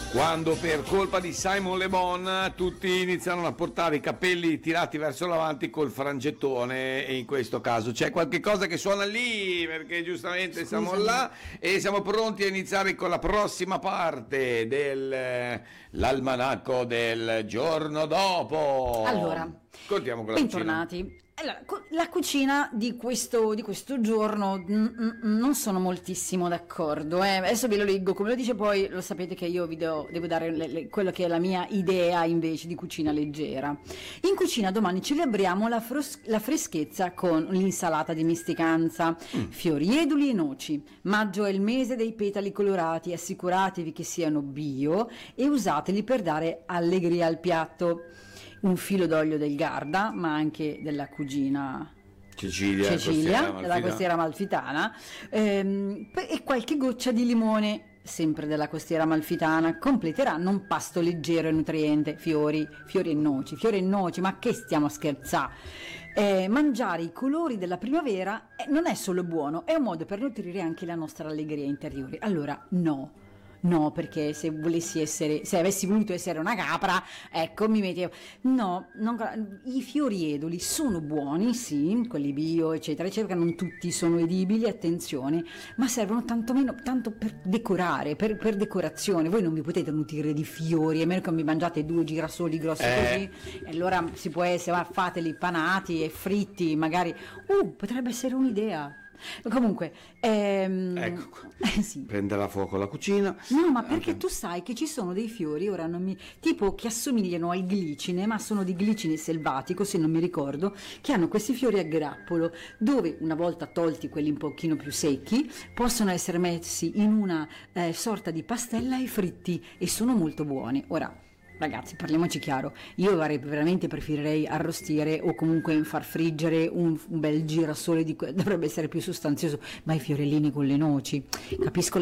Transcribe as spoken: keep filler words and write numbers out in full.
Quando per colpa di Simon Le Bon tutti iniziano a portare i capelli tirati verso l'avanti col frangettone, e in questo caso c'è qualche cosa che suona lì, perché giustamente Scusami. siamo là e siamo pronti a iniziare con la prossima parte dell'almanacco del giorno dopo. Allora, contiamo con la bentornati. cucina. Allora, co- la cucina di questo, di questo giorno mm, mm, non sono moltissimo d'accordo. eh. Adesso ve lo leggo, come lo dice, poi lo sapete che io vi devo, devo dare le- le- quello che è la mia idea invece di cucina leggera. In cucina domani celebriamo la, fros- la freschezza con l'insalata di misticanza, fiori eduli e noci. Maggio è il mese dei petali colorati, assicuratevi che siano bio e usateli per dare allegria al piatto. Un filo d'olio del Garda, ma anche della cugina Cecilia, Cecilia, costiera della costiera amalfitana, ehm, e qualche goccia di limone, sempre della costiera amalfitana, completeranno un pasto leggero e nutriente. Fiori, fiori e noci, fiori e noci, ma che stiamo a scherzare? Eh, mangiare i colori della primavera eh, non è solo buono, è un modo per nutrire anche la nostra allegria interiore. Allora, no. No, perché se volessi essere, se avessi voluto essere una capra, ecco, mi mettevo. No, non- i fiori eduli sono buoni, sì, quelli bio, eccetera, eccetera, non tutti sono edibili, attenzione, ma servono tanto meno, tanto per decorare, per, per decorazione. Voi non vi potete nutrire di fiori, a meno che mi mangiate due girasoli grossi Eh. così, e allora si può essere, ma fateli panati e fritti, magari. Uh, potrebbe essere un'idea. Comunque, ehm, Ecco qua. eh, sì. Prendere a fuoco la cucina. No, ma perché Anche- tu sai che ci sono dei fiori, ora non mi, tipo che assomigliano al glicine, ma sono di glicine selvatico, se non mi ricordo, che hanno questi fiori a grappolo, dove una volta tolti quelli un pochino più secchi, possono essere messi in una eh, sorta di pastella e fritti, e sono molto buoni. Ora, ragazzi, parliamoci chiaro, io vorrei- veramente preferirei arrostire o comunque far friggere un, un bel girasole, di que- dovrebbe essere più sostanzioso, ma i fiorellini con le noci, capisco